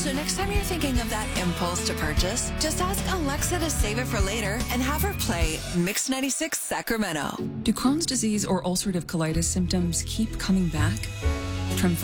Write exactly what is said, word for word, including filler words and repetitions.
So next time you're thinking of that impulse to purchase, just ask Alexa to save it for later and have her play Mix ninety-six Sacramento. Do Crohn's disease or ulcerative colitis symptoms keep coming back? Tremfya